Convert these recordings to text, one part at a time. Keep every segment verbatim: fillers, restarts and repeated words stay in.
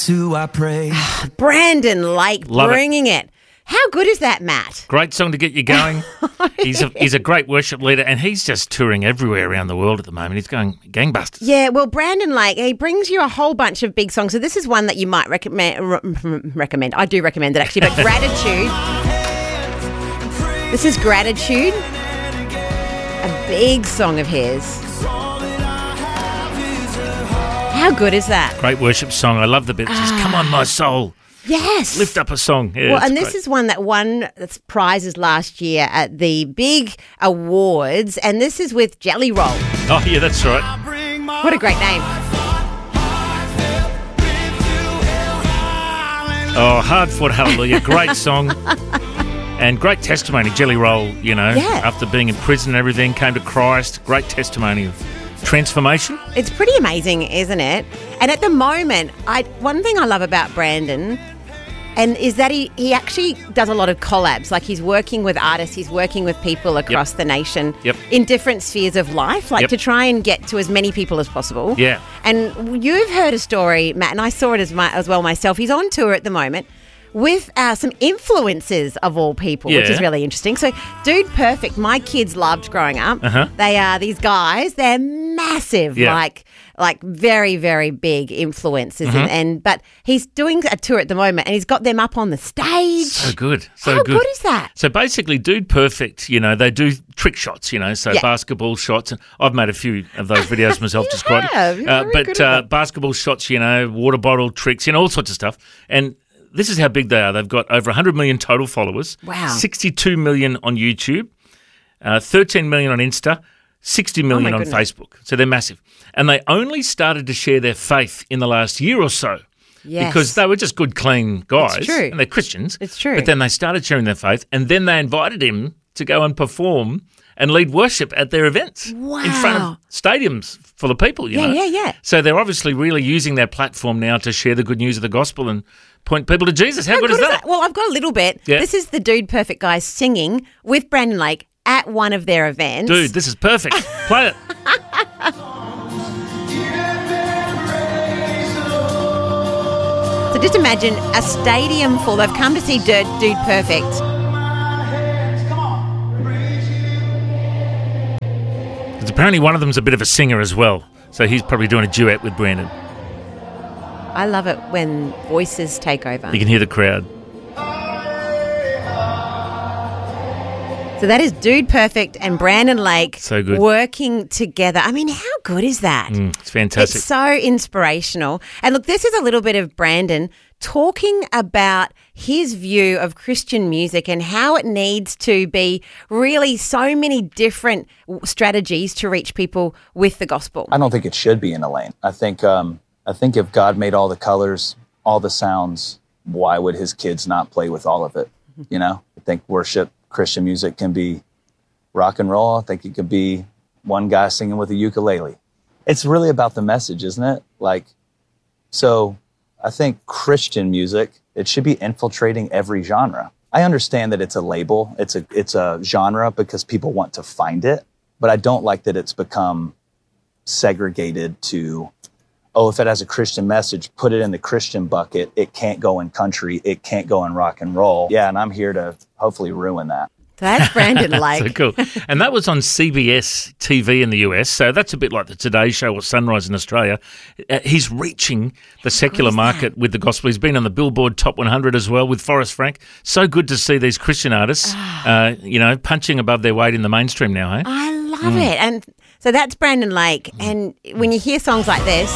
who I pray. Brandon Lake Love it. bringing it. How good is that, Matt? Great song to get you going. He's a he's a great worship leader, and he's just touring everywhere around the world at the moment. He's going gangbusters. Yeah, well, Brandon Lake, he brings you a whole bunch of big songs. So this is one that you might recommend. Re- recommend. I do recommend it, actually, but Gratitude. This is Gratitude, a big song of his. How good is that? Great worship song. I love the bit that says, "Come on, my soul, Yes. lift up a song." Yeah, Well, it's and this great. is one that won prizes last year at the big awards, and this is with Jelly Roll. Oh, yeah, that's right. What a great name. Oh, Hard Fought Hallelujah. Great song. And great testimony. Jelly Roll, you know, Yeah. after being in prison and everything, came to Christ. Great testimony of transformation. It's pretty amazing, isn't it? And at the moment, I one thing I love about Brandon and is that he, he actually does a lot of collabs. Like he's working with artists, he's working with people across the nation Yep. in different spheres of life, like Yep. to try and get to as many people as possible. Yeah. And you've heard a story, Matt, and I saw it as, my, as well myself. He's on tour at the moment with uh, some influencers of all people, which Yeah. is really interesting. So, Dude Perfect, my kids loved growing up. Uh-huh. They are these guys. They're massive, Yeah. like like very very big influencers, Mm-hmm. and, and but he's doing a tour at the moment, and he's got them up on the stage. So good. So How good. good is that? So basically, Dude Perfect, you know, they do trick shots, you know, so Yeah. basketball shots. And I've made a few of those videos myself, You just quite. have. You're Uh, very but good at uh, it. basketball shots, you know, water bottle tricks, you know, all sorts of stuff. And this is how big they are. They've got over one hundred million total followers. Wow. sixty-two million on YouTube, uh, thirteen million on Insta, sixty million Oh my on goodness. Facebook. So they're massive. And they only started to share their faith in the last year or so. Yes. Because they were just good, clean guys. true. And they're Christians. It's true. But then they started sharing their faith, and then they invited him to go and perform and lead worship at their events in front Wow. of stadiums full of people, you Yeah, know. yeah, yeah. So they're obviously really using their platform now to share the good news of the gospel and point people to Jesus. How, How good, is that? Well, I've got a little bit. Yeah. This is the Dude Perfect guys singing with Brandon Lake at one of their events. Dude, this is perfect. Play it. So just imagine a stadium full. They've come to see Dude, Dude Perfect. Because apparently one of them's a bit of a singer as well. So he's probably doing a duet with Brandon. I love it when voices take over. You can hear the crowd. So that is Dude Perfect and Brandon Lake So good. working together. I mean, how good is that? Mm, it's fantastic. It's so inspirational. And look, this is a little bit of Brandon talking about his view of Christian music and how it needs to be really so many different w- strategies to reach people with the gospel. I don't think it should be in a lane. I think um, I think if God made all the colors, all the sounds, why would his kids not play with all of it? You know, I think worship, Christian music can be rock and roll. I think it could be one guy singing with a ukulele. It's really about the message, isn't it? Like, so I think Christian music, it should be infiltrating every genre. I understand that it's a label, it's a it's a genre because people want to find it, but I don't like that it's become segregated to, oh, if it has a Christian message, put it in the Christian bucket. It can't go in country. It can't go in rock and roll. Yeah, and I'm here to hopefully ruin that. So that's Brandon Lake. So cool. And that was on C B S T V in the U S, so that's a bit like the Today Show or Sunrise in Australia. Uh, he's reaching the secular is market with the gospel. He's been on the Billboard Top one hundred as well with Forrest Frank. So good to see these Christian artists, uh, you know, punching above their weight in the mainstream now, eh? I love it. And so that's Brandon Lake. And when you hear songs like this,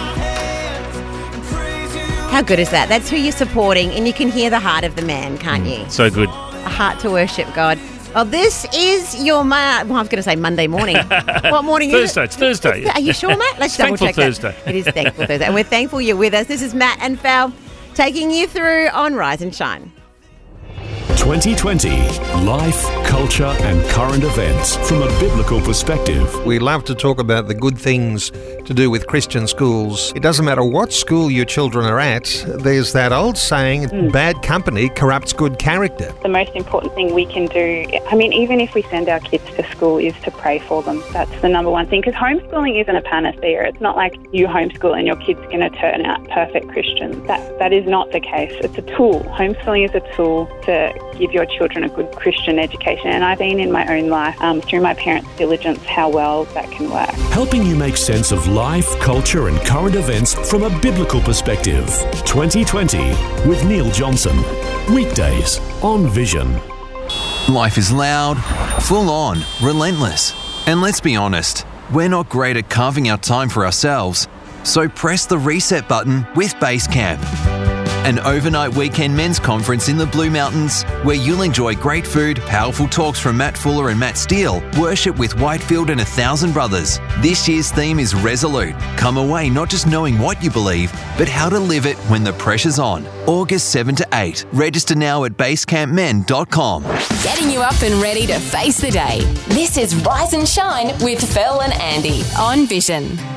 how good is that? That's who you're supporting, and you can hear the heart of the man, can't you? So good. A heart to worship God. Well, this is your, ma- well, I was going to say Monday morning. What morning is Thursday. it? It's Thursday. Are you sure, Matt? Let's It's double Thankful check Thursday. that. It is Thankful Thursday. And we're thankful you're with us. This is Matt and Fal taking you through on Rise and Shine. twenty twenty. Life, culture and current events from a biblical perspective. We love to talk about the good things to do with Christian schools. It doesn't matter what school your children are at, there's that old saying, mm. bad company corrupts good character. The most important thing we can do, I mean, even if we send our kids to school, is to pray for them. That's the number one thing, because homeschooling isn't a panacea. It's not like you homeschool and your kid's going to turn out perfect Christians. That, that is not the case. It's a tool. Homeschooling is a tool to give your children a good Christian education. And I've seen in my own life, um, through my parents' diligence, how well that can work. Helping you make sense of life, culture and current events from a biblical perspective. twenty twenty with Neil Johnson. Weekdays on Vision. Life is loud, full on, relentless. And let's be honest, we're not great at carving out time for ourselves. So press the reset button with Basecamp, an overnight weekend men's conference in the Blue Mountains where you'll enjoy great food, powerful talks from Matt Fuller and Matt Steele, worship with Whitefield and a thousand brothers. This year's theme is Resolute. Come away not just knowing what you believe, but how to live it when the pressure's on. August seventh to eighth. Register now at basecamp men dot com. Getting you up and ready to face the day. This is Rise and Shine with Phil and Andy on Vision.